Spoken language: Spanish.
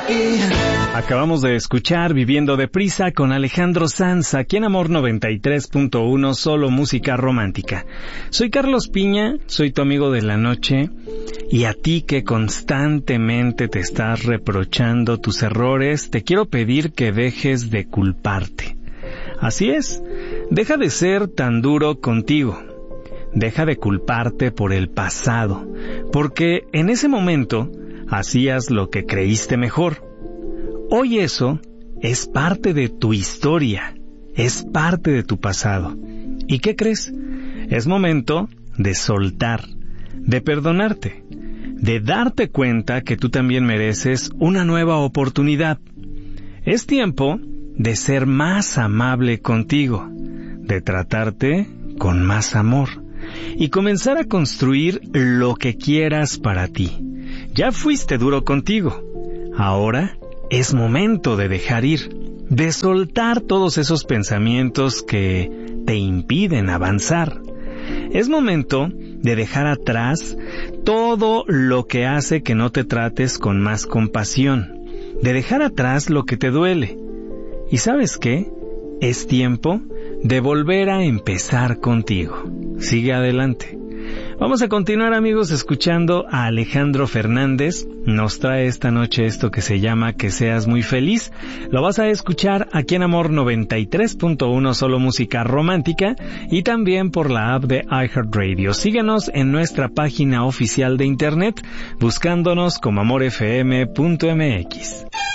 Acabamos de escuchar Viviendo Deprisa con Alejandro Sanz, aquí en Amor 93.1, solo música romántica. Soy Carlos Piña, soy tu amigo de la noche, y a ti que constantemente te estás reprochando tus errores, te quiero pedir que dejes de culparte. Así es, deja de ser tan duro contigo. Deja de culparte por el pasado, porque en ese momento hacías lo que creíste mejor. Hoy eso es parte de tu historia, es parte de tu pasado. ¿Y qué crees? Es momento de soltar, de perdonarte, de darte cuenta que tú también mereces una nueva oportunidad. Es tiempo de ser más amable contigo, de tratarte con más amor y comenzar a construir lo que quieras para ti. Ya fuiste duro contigo. Ahora es momento de dejar ir, de soltar todos esos pensamientos que te impiden avanzar. Es momento de dejar atrás todo lo que hace que no te trates con más compasión, de dejar atrás lo que te duele. ¿Y sabes qué? Es tiempo de volver a empezar contigo. Sigue adelante. Vamos a continuar, amigos, escuchando a Alejandro Fernández. Nos trae esta noche esto que se llama Que Seas Muy Feliz. Lo vas a escuchar aquí en Amor 93.1, solo música romántica, y también por la app de iHeartRadio. Síguenos en nuestra página oficial de internet, buscándonos como amorfm.mx.